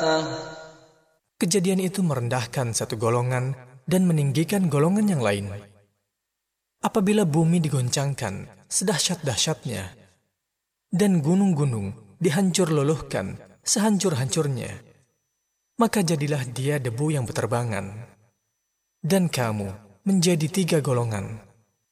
Kejadian itu merendahkan satu golongan dan meninggikan golongan yang lain. Apabila bumi digoncangkan sedahsyat-dahsyatnya dan gunung-gunung dihancur luluhkan sehancur-hancurnya, maka jadilah dia debu yang berterbangan. Dan kamu menjadi 3 golongan.